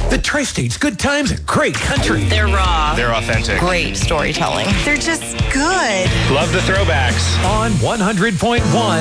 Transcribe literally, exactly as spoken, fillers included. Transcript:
The Tri-State's good times and great country. They're raw. They're authentic. Great storytelling. They're just good. Love the throwbacks. On one hundred point one